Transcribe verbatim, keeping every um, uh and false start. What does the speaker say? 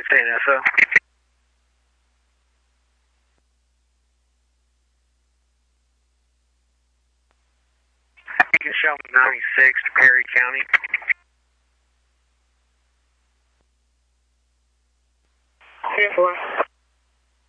San S O. You can show me ninety-six to Perry County. ten four.